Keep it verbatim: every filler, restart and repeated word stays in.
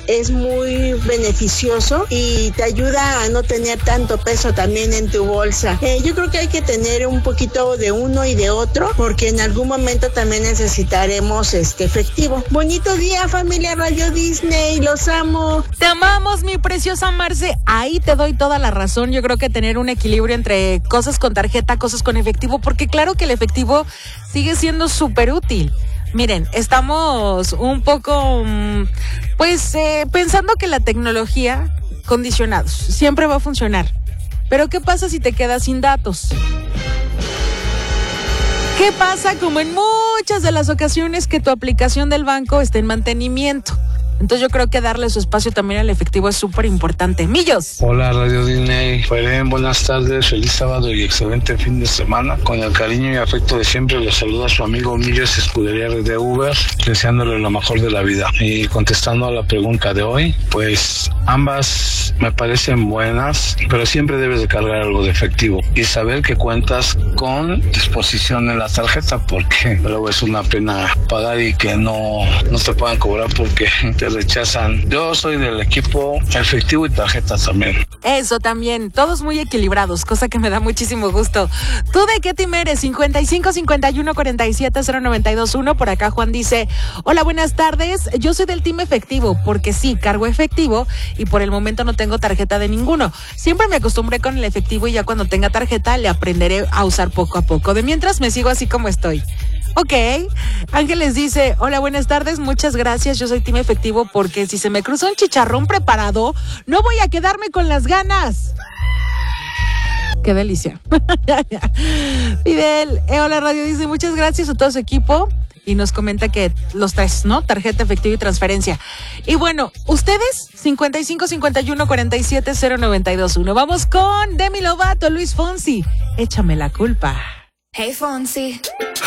es muy beneficioso y te ayuda a no tener tanto peso también en tu bolsa. Eh, yo creo que hay que tener un poquito de uno y de otro, porque en algún momento también necesitaremos este efectivo. Bonito día, familia Radio Disney, los amo. Te amamos, mi preciosa Marce. Ahí te doy toda la razón. Yo creo que tener un equilibrio entre cosas con tarjeta, cosas con efectivo, porque claro que el efectivo sigue siendo súper útil. Miren, estamos un poco, pues, eh, pensando que la tecnología, condicionados, siempre va a funcionar. Pero ¿qué pasa si te quedas sin datos? ¿Qué pasa como en muchas de las ocasiones que tu aplicación del banco está en mantenimiento? Entonces yo creo que darle su espacio también al efectivo es súper importante. Millos. Hola Radio Disney, Feren, buenas tardes, feliz sábado y excelente fin de semana. Con el cariño y afecto de siempre los saluda su amigo Millos, escudería de Uber, deseándole lo mejor de la vida. Y contestando a la pregunta de hoy, pues ambas me parecen buenas, pero siempre debes de cargar algo de efectivo y saber que cuentas con disposición en la tarjeta, porque luego es una pena pagar y que no, no te puedan cobrar porque te rechazan. Yo soy del equipo efectivo y tarjeta también. Eso también, todos muy equilibrados, cosa que me da muchísimo gusto. ¿Tú de qué team eres? cincuenta y cinco, cincuenta y uno, cuarenta y siete, cero noventa y dos, uno. Por acá Juan dice, hola, buenas tardes. Yo soy del team efectivo, porque sí, cargo efectivo y por el momento no tengo tarjeta de ninguno. Siempre me acostumbré con el efectivo y ya cuando tenga tarjeta le aprenderé a usar poco a poco. De mientras me sigo así como estoy. Ok, Ángeles dice, hola, buenas tardes, muchas gracias, yo soy team efectivo porque si se me cruza un chicharrón preparado, no voy a quedarme con las ganas. Qué delicia. Fidel, eh, hola Radio dice, muchas gracias a todo su equipo y nos comenta que los tres, ¿no? Tarjeta, efectivo y transferencia. Y bueno, ustedes, cincuenta y cinco, cincuenta y uno, cuarenta y siete, cero noventa y dos, uno. Vamos con Demi Lovato, Luis Fonsi, échame la culpa. Hey Fonsi.